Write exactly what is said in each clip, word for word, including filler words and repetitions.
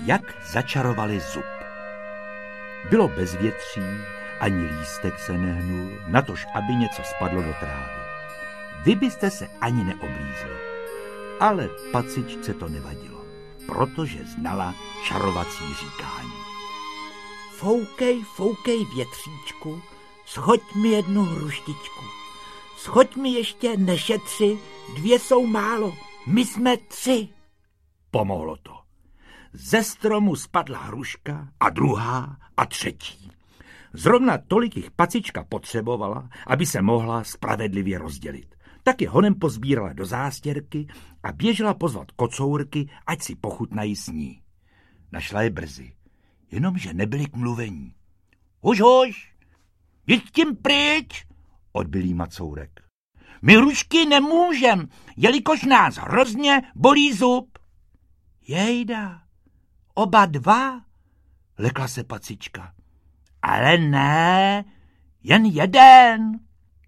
jak začarovali zub. Bylo bezvětří, ani lístek se nehnul, natož aby něco spadlo do trávy. Vy byste se ani neoblízli. Ale Pacičce to nevadilo, protože znala čarovací říkání. Foukej, foukej, větříčku, schoď mi jednu hruštičku. Schoď mi ještě nešetři, dvě jsou málo, my jsme tři. Pomohlo to. Ze stromu spadla hruška a druhá a třetí. Zrovna tolik jich Pacička potřebovala, aby se mohla spravedlivě rozdělit. Tak je honem pozbírala do zástěrky a běžela pozvat kocourky, ať si pochutnají s ní. Našla je brzy, jenomže nebyly k mluvení. Huž, huž, jď tím pryč, odbyl jí Macourek. My hrušky nemůžem, jelikož nás hrozně bolí zub. Jejda, oba dva, lekla se Pacička. Ale ne, jen jeden.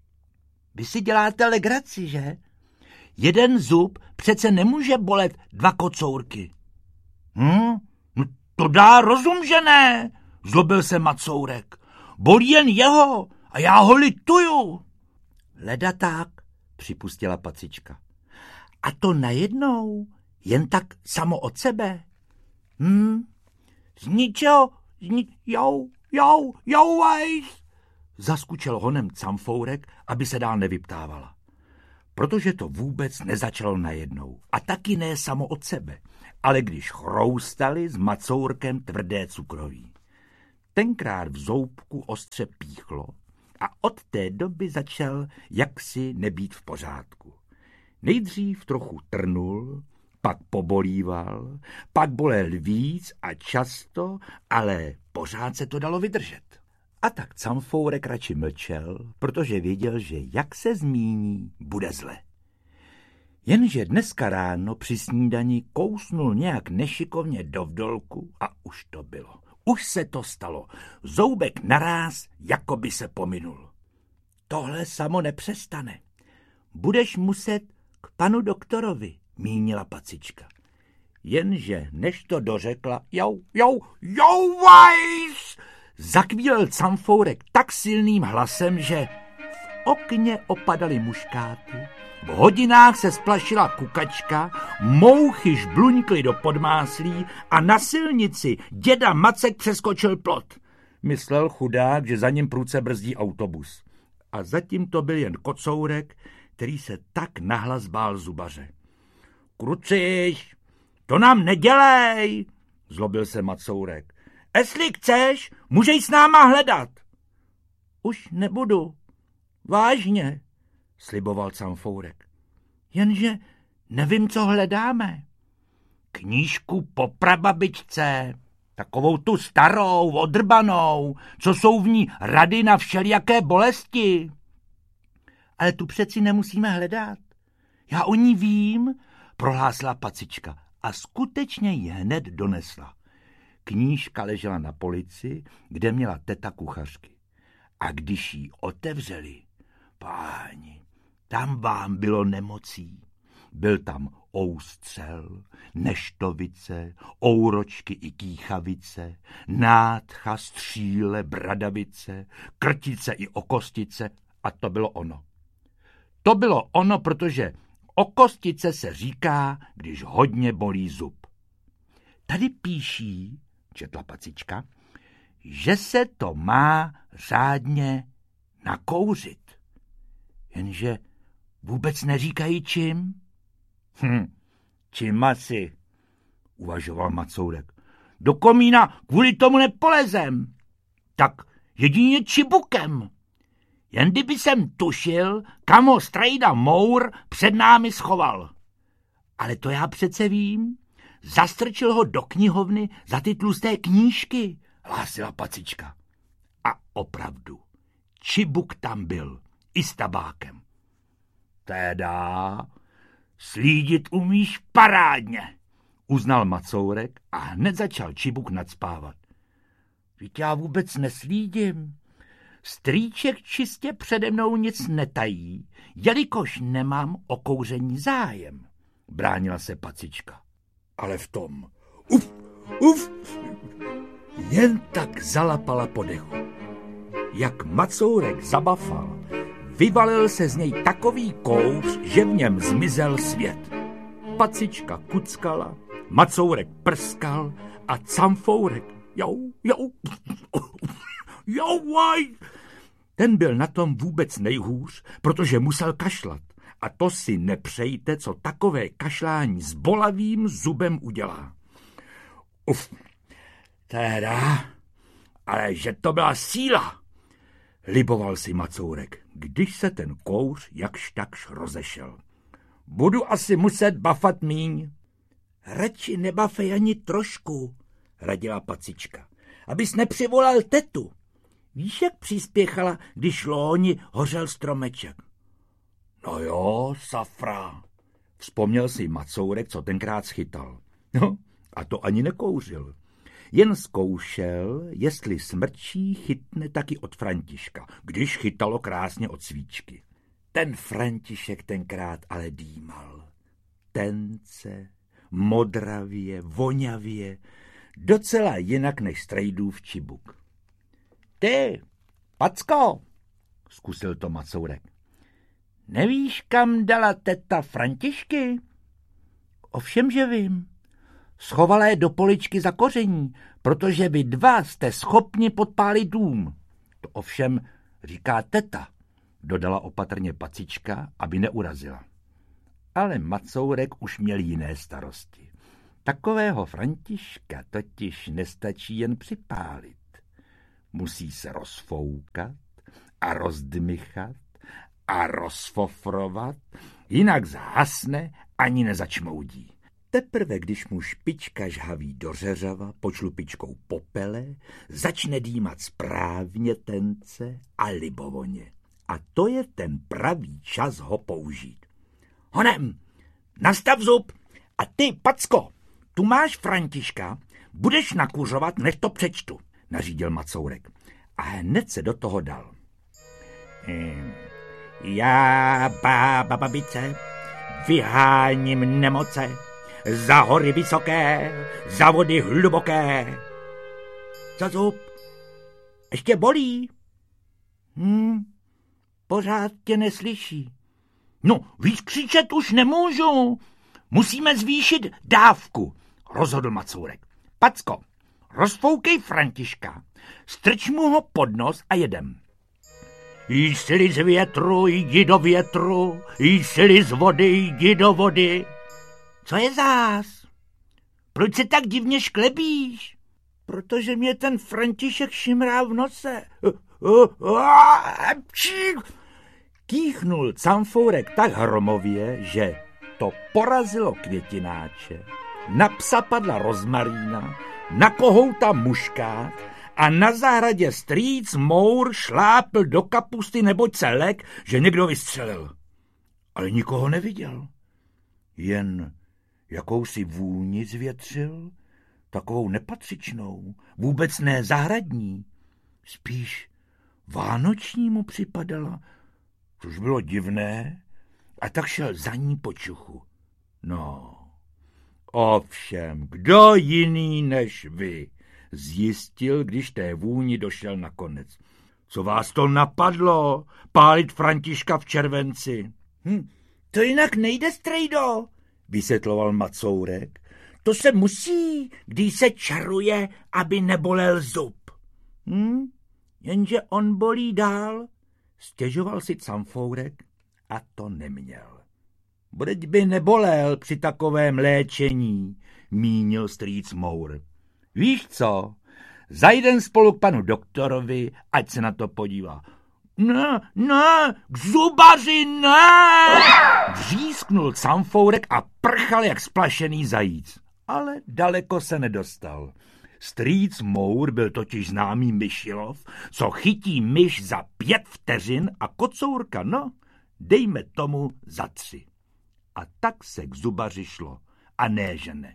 Vy si děláte legraci, že? Jeden zub přece nemůže bolet dva kocourky. Hm? No to dá rozum, že ne, zlobil se Macourek. Bolí jen jeho a já ho lituju. Leda tak, připustila Pacička. A to najednou, jen tak samo od sebe. Hm? Z ničeho, z ni... jou, jou, jou, vajs. Zaskučel honem Camfourek, aby se dál nevyptávala. Protože to vůbec nezačalo najednou. A taky ne samo od sebe, ale když chroustali s Macourkem tvrdé cukroví. Tenkrát v zoubku ostře píchlo a od té doby začal jaksi nebýt v pořádku. Nejdřív trochu trnul, pak pobolíval, pak bolel víc a často, ale pořád se to dalo vydržet. A tak Camfourek radši mlčel, protože věděl, že jak se zmíní, bude zle. Jenže dneska ráno při snídani kousnul nějak nešikovně do vdolku a už to bylo. Už se to stalo. Zoubek naráz, jako by se pominul. Tohle samo nepřestane. Budeš muset k panu doktorovi, mínila Pacička. Jenže než to dořekla, jou, jou, jou, vajs, zakvílel Camfourek tak silným hlasem, že v okně opadaly muškáty, v hodinách se splašila kukačka, mouchy žbluňkly do podmáslí a na silnici děda Macek přeskočil plot. Myslel chudák, že za ním prudce brzdí autobus. A zatím to byl jen Kocourek, který se tak nahlas bál zubaře. Kruciš, to nám nedělej, zlobil se Macourek. Jestli chceš, můžeš s náma hledat. Už nebudu, vážně, sliboval Camfourek. Jenže nevím, co hledáme. Knížku po prababičce, takovou tu starou, odrbanou, co jsou v ní rady na všelijaké bolesti. Ale tu přeci nemusíme hledat. Já o ní vím, prohlásila Pacička a skutečně ji hned donesla. Knížka ležela na polici, kde měla teta kuchařky. A když ji otevřeli, páni, tam vám bylo nemocí. Byl tam oustřel, neštovice, ouročky i kýchavice, nádcha, stříle, bradavice, krtice i okostice a to bylo ono. To bylo ono, protože okostice se říká, když hodně bolí zub. Tady píší, četla Pacička, že se to má řádně nakouřit. Jenže vůbec neříkají čím. Hm, čím asi, uvažoval Macourek. Do komína kvůli tomu nepolezem. Tak jedině čibukem. Jen kdyby jsem tušil, kam ho strejda Mour před námi schoval. Ale to já přece vím. Zastrčil ho do knihovny za ty tlusté knížky, hlásila Pacička. A opravdu, čibuk tam byl, i s tabákem. Teda, slídit umíš parádně, uznal Macourek a hned začal čibuk nacpávat. Víte, já vůbec neslídím. Strýček čistě přede mnou nic netají, jelikož nemám o kouření zájem, bránila se Pacička. Ale v tom, uf, uf. Jen tak zalapala po dechu. Jak Macourek zabafal, vyvalil se z něj takový kouř, že v něm zmizel svět. Pacička kuckala, Macourek prskal a Camfourek jau, jau, jauvaj. Ten byl na tom vůbec nejhůř, protože musel kašlat. A to si nepřejte, co takové kašlání s bolavým zubem udělá. Uf, teda, ale že to byla síla, liboval si Macourek, když se ten kouř jakž takž rozešel. Budu asi muset bafat míň. Radši nebafej ani trošku, radila Pacička, abys nepřivolal tetu. Víš, jak přispěchala, když loni hořel stromeček? No jo, safra, vzpomněl si Macourek, co tenkrát schytal. No, a to ani nekouřil. Jen zkoušel, jestli smrčí chytne taky od Františka, když chytalo krásně od svíčky. Ten František tenkrát ale dýmal. Tence, modravě, vonavě, docela jinak než Strejdův čibuk. Ty, Packo, zkusil to Macourek. Nevíš, kam dala teta Františky? Ovšem, že vím. Schovala je do poličky za koření, protože vy dva jste schopni podpálit dům. To ovšem říká teta, dodala opatrně Pacička, aby neurazila. Ale Macourek už měl jiné starosti. Takového Františka totiž nestačí jen připálit. Musí se rozfoukat a rozdmychat a rozfofrovat, jinak zhasne ani nezačmoudí. Teprve, když mu špička žhaví do řeřava pod šlupičkou popele, začne dýmat správně tence a libovoně. A to je ten pravý čas ho použít. Honem, nastav zub a ty, Packo, tu máš Františka, budeš nakuřovat, než to přečtu, nařídil Macourek. A hned se do toho dal. Hmm. Já, bába babice, vyháním nemoce, za hory vysoké, za vody hluboké. Co zub? Ještě bolí? Hm, pořád tě neslyší. No, víc křičet už nemůžu. Musíme zvýšit dávku, rozhodl Macourek. Packo, rozfoukej Františka, strč mu ho pod nos a jedem. Jsi z větru, jdi do větru, jsi z vody, jdi do vody. Co je zás? Proč se tak divně šklebíš? Protože mě ten František šimrá v nose. Kýchnul Camfourek tak hromově, že to porazilo květináče, na psa padla rozmarína, na kohouta muškát a na zahradě strýc Mour šlápl do kapusty neboť se lek, že někdo vystřelil. Ale nikoho neviděl. Jen jakousi vůni zvětřil, takovou nepatřičnou, vůbec ne zahradní, spíš vánoční mu připadala, což bylo divné, a tak šel za ní po čuchu. No, ovšem, kdo jiný než vy, zjistil, když té vůni došel nakonec. Co vás to napadlo, pálit Františka v červenci? Hm, to jinak nejde, strejdo, vysvětloval Macourek. To se musí, když se čaruje, aby nebolel zub. Hm, jenže on bolí dál, stěžoval si Camfourek a to neměl. Budeť by nebolel při takovém léčení, mínil strýc Mour. Víš co, zajdem spolu k panu doktorovi, ať se na to podívá. Ne, ne, k zubaři, ne! Vřísknul Camfourek a prchal jak splašený zajíc. Ale daleko se nedostal. Strýc Mour byl totiž známý myšilov, co chytí myš za pět vteřin a kocourka, no, dejme tomu za tři. A tak se k zubaři šlo, a ne, že ne.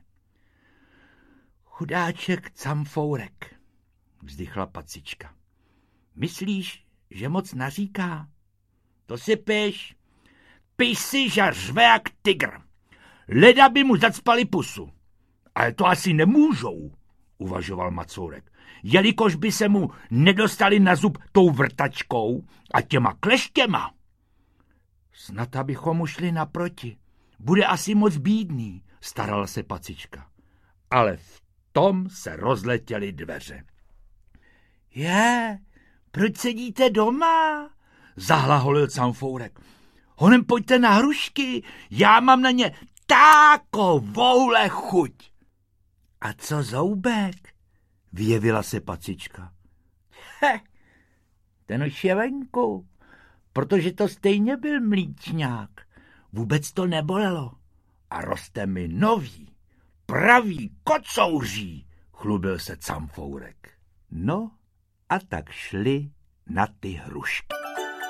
Chudáček Camfourek, vzdychla Pacička. Myslíš, že moc naříká? To si piš. Piš si, že řve jak tygr. Leda by mu zacpali pusu. Ale to asi nemůžou, uvažoval Macourek. Jelikož by se mu nedostali na zub tou vrtačkou a těma kleštěma. Snad abychom mu šli naproti. Bude asi moc bídný, starala se Pacička. Ale v tom se rozletěly dveře. Je, proč sedíte doma? Zahlaholil Canfourek. Honem pojďte na hrušky, já mám na ně takovoule chuť. A co Zoubek? Vyjevila se Pacička. He, ten už je venku, protože to stejně byl mlíčňák. Vůbec to nebolelo. A roste mi nový, pravý kocouří, chlubil se Canfourek. No a tak šli na ty hrušky.